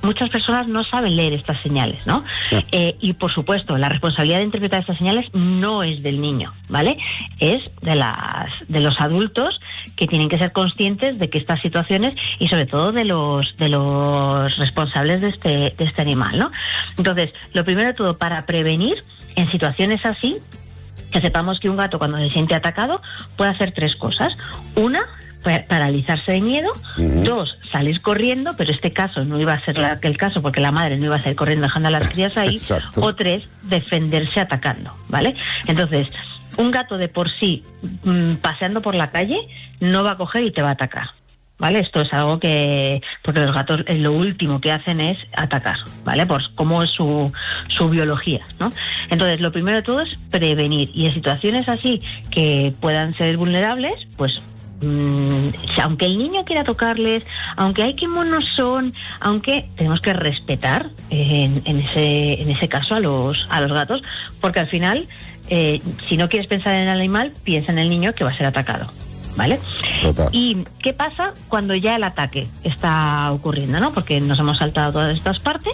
muchas personas no saben leer estas señales, ¿no? Y por supuesto, la responsabilidad de interpretar estas señales no es del niño, ¿vale? Es de los adultos, que tienen que ser conscientes de que estas situaciones, y sobre todo de los responsables de este animal, ¿no? Entonces, lo primero de todo, para prevenir en situaciones así, que sepamos que un gato, cuando se siente atacado, puede hacer 3 cosas. Una, paralizarse de miedo. 2, salir corriendo, pero este caso no iba a ser el caso, porque la madre no iba a salir corriendo dejando a las crías ahí. Exacto. O 3, defenderse atacando, ¿vale? Entonces, un gato de por sí, paseando por la calle, no va a coger y te va a atacar, ¿vale? Esto es algo que... Porque los gatos lo último que hacen es atacar, ¿vale? Por cómo es su biología, ¿no? Entonces, lo primero de todo es prevenir. Y en situaciones así que puedan ser vulnerables, pues... aunque el niño quiera tocarles, aunque hay que monos son, aunque tenemos que respetar en ese caso a los gatos, porque al final, si no quieres pensar en el animal, piensa en el niño que va a ser atacado, ¿vale? Total. ¿Y qué pasa cuando ya el ataque está ocurriendo, ¿no? Porque nos hemos saltado todas estas partes.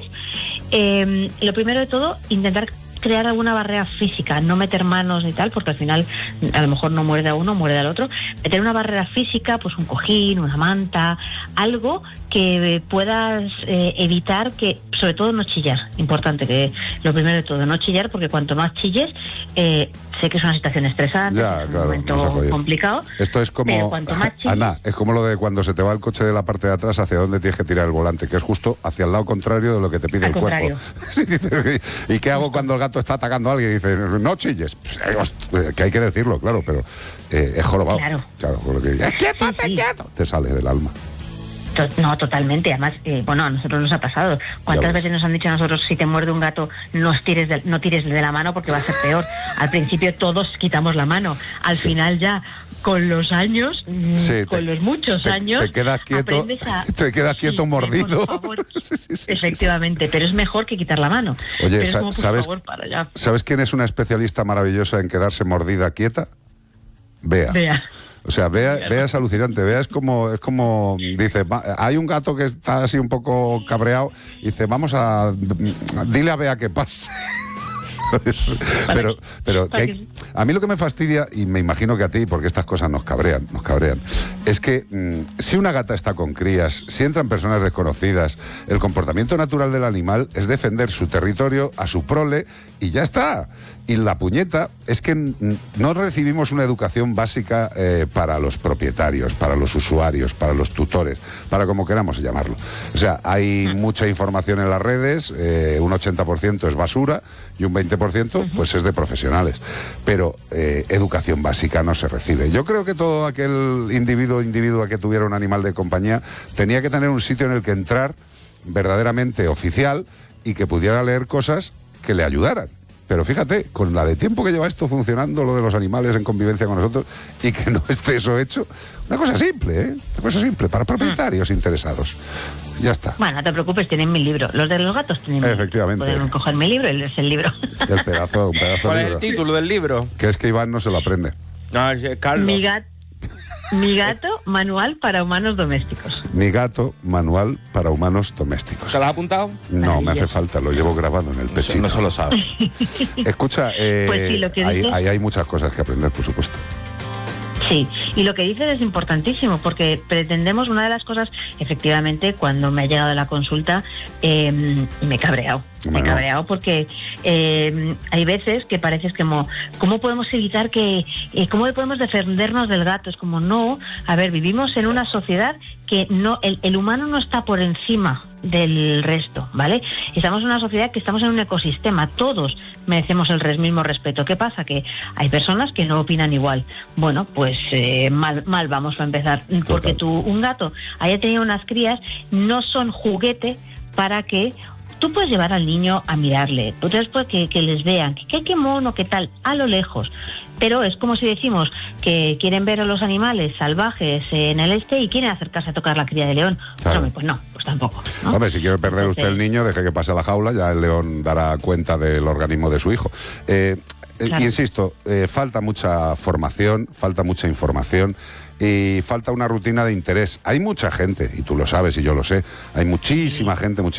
Lo primero de todo, intentar crear alguna barrera física, no meter manos y tal, porque al final a lo mejor no muerde a uno, muerde al otro. Meter una barrera física, pues un cojín, una manta, algo que puedas evitar que, sobre todo, no chillar. Importante, que lo primero de todo, no chillar, porque cuanto más chilles, sé que es una situación estresante, Ya, es un claro, momento complicado. Esto es como, pero cuanto más chilles, Ana, es como lo de cuando se te va el coche de la parte de atrás, hacia dónde tienes que tirar el volante, que es justo hacia el lado contrario de lo que te pide el cuerpo. Sí, dice, ¿y qué hago cuando el gato está atacando a alguien? Y dice, no chilles. Pues, que hay que decirlo, claro, pero es jorobado. Claro, porque ¡quieto, quieto! Te sale del alma. No, totalmente. Además, bueno, a nosotros nos ha pasado. ¿Cuántas veces nos han dicho a nosotros, si te muerde un gato, no tires de la mano porque va a ser peor? Al principio todos quitamos la mano. Al final ya, con los años, con los muchos años, te quedas quieto, mordido. Por favor. Efectivamente, pero es mejor que quitar la mano. Oye, pero es como, por favor, para allá. ¿Sabes quién es una especialista maravillosa en quedarse mordida quieta? Bea. O sea, Bea es alucinante. Bea es como dice, hay un gato que está así un poco cabreado, y dice, dile a Bea que pase. Pero que a mí lo que me fastidia, y me imagino que a ti, porque estas cosas nos cabrean, es que si una gata está con crías, si entran personas desconocidas, el comportamiento natural del animal es defender su territorio a su prole y ya está. Y la puñeta es que no recibimos una educación básica para los propietarios, para los usuarios, para los tutores, para como queramos llamarlo. O sea, hay mucha información en las redes, un 80% es basura y un 20% pues es de profesionales. Pero educación básica no se recibe. Yo creo que todo aquel individuo que tuviera un animal de compañía tenía que tener un sitio en el que entrar verdaderamente oficial y que pudiera leer cosas que le ayudaran. Pero fíjate, con la de tiempo que lleva esto funcionando, lo de los animales en convivencia con nosotros, y que no esté eso hecho, una cosa simple, una cosa simple, para propietarios interesados. Ya está. Bueno, no te preocupes, tienen mi libro. Los de los gatos tienen mi libro. Efectivamente. Pueden coger mi libro y leerse el libro. Un pedazo de libro. ¿Cuál es el título del libro? Que es que Iván no se lo aprende. No, Carlos. Mi gato, manual para humanos domésticos. Mi gato, manual para humanos domésticos. ¿Se lo has apuntado? No, me hace falta, lo llevo grabado en el pechito. No se lo sabe. Escucha, pues sí, lo que dices... hay muchas cosas que aprender, por supuesto. Sí, y lo que dices es importantísimo, porque pretendemos, una de las cosas, efectivamente, cuando me ha llegado la consulta, me he cabreado. Me he cabreado porque hay veces que parece como, ¿cómo podemos evitar cómo podemos defendernos del gato? Es como, no, a ver, vivimos en una sociedad que no, el humano no está por encima del resto, ¿vale? Estamos en una sociedad que estamos en un ecosistema, todos merecemos el mismo respeto. ¿Qué pasa? Que hay personas que no opinan igual. Bueno, pues mal vamos a empezar, porque un gato haya tenido unas crías, no son juguete para que... Tú puedes llevar al niño a mirarle, tú puedes que les vean, qué mono, qué tal, a lo lejos. Pero es como si decimos que quieren ver a los animales salvajes en el y quieren acercarse a tocar la cría de león. Claro. Pues no, pues tampoco, ¿no? Hombre, si quiere perder usted el niño, deje que pase a la jaula, ya el león dará cuenta del organismo de su hijo. Claro. Insisto, falta mucha formación, falta mucha información y falta una rutina de interés. Hay mucha gente, y tú lo sabes y yo lo sé, hay muchísima gente,